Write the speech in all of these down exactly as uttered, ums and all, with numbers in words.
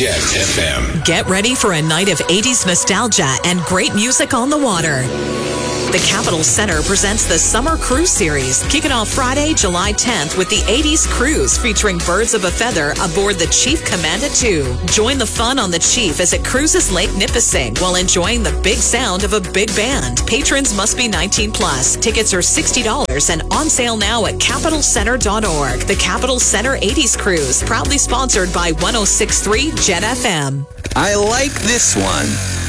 Jet F M. Get ready for a night of eighties nostalgia and great music on the water. The Capitol Center presents the Summer Cruise Series, kicking off Friday, July tenth with the eighties Cruise featuring Birds of a Feather aboard the Chief Commander two. Join the fun on the Chief as it cruises Lake Nipissing while enjoying the big sound of a big band. Patrons must be nineteen plus. Tickets are sixty dollars and on sale now at capitol center dot org. The Capitol Center eighties Cruise, proudly sponsored by one oh six point three Jet F M. I like this one.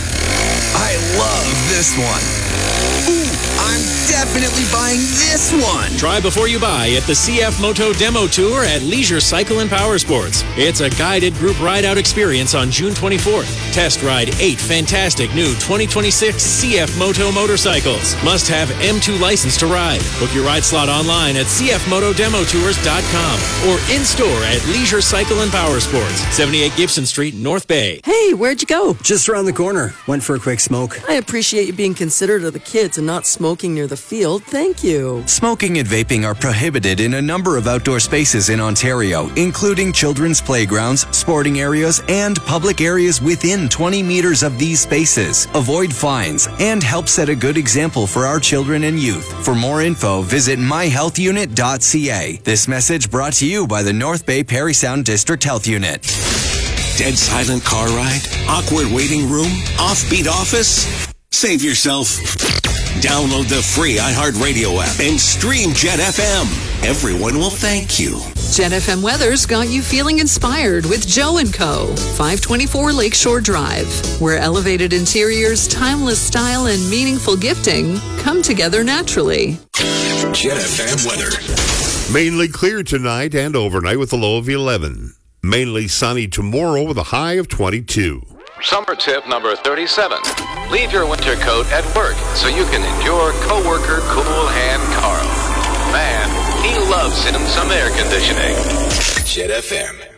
I love this one. Ooh, I'm definitely buying this one. Try before you buy at the C F Moto Demo Tour at Leisure Cycle and Power Sports. It's a guided group ride-out experience on June twenty-fourth. Test ride eight fantastic new twenty twenty-six C F Moto motorcycles. Must have M two license to ride. Book your ride slot online at c f moto demo tours dot com or in-store at Leisure Cycle and Power Sports, seventy-eight Gibson Street, North Bay. Hey, where'd you go? Just around the corner. Went for a quick smoke. I appreciate you being considerate of the kids and not smoking near the field. Thank you. Smoking and vaping are prohibited in a number of outdoor spaces in Ontario, including children's playgrounds, sporting areas, and public areas within twenty meters of these spaces. Avoid fines and help set a good example for our children and youth. For more info, visit my health unit dot c a. This message brought to you by the North Bay Parry Sound District Health Unit. Dead silent car ride? Awkward waiting room? Offbeat office? Save yourself. Download the free iHeartRadio app and stream Jet F M. Everyone will thank you. Jet F M Weather's got you feeling inspired with Joe and Co. five twenty-four Lakeshore Drive, where elevated interiors, timeless style, and meaningful gifting come together naturally. Jet F M weather. Mainly clear tonight and overnight with a low of eleven. Mainly sunny tomorrow with a high of twenty-two. Summer tip number thirty-seven. Leave your winter coat at work so you can endure coworker Cool Hand Carl. Man, he loves him some air conditioning. Jet F M.